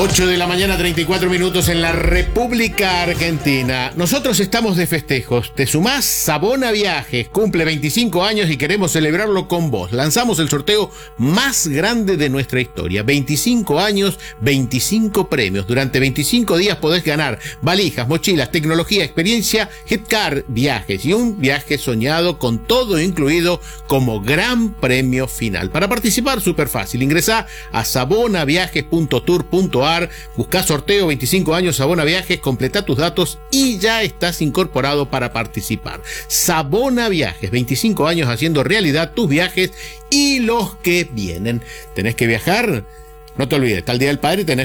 8 de la mañana, 34 minutos en la República Argentina. Nosotros estamos de festejos. ¿Te sumás? Sabona Viajes cumple 25 años y queremos celebrarlo con vos. Lanzamos el sorteo más grande de nuestra historia. 25 años, 25 premios. Durante 25 días podés ganar valijas, mochilas, tecnología, experiencia, Hitcar Viajes y un viaje soñado con todo incluido como gran premio final. Para participar, súper fácil. Ingresá a sabonaviajes.tour.ar, buscá sorteo 25 años Sabona Viajes, completá tus datos y ya estás incorporado para participar. Sabona Viajes, 25 años haciendo realidad tus viajes y los que vienen. ¿Tenés que viajar? No te olvides, está el Día del Padre y tenés